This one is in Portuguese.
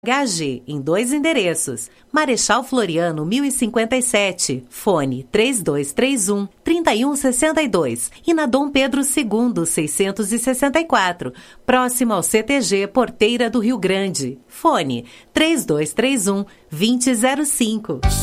HG, em 2 endereços. Marechal Floriano, 1057, fone 3231-3162. E na Dom Pedro II, 664, próximo ao CTG Porteira do Rio Grande. Fone 3231-2005.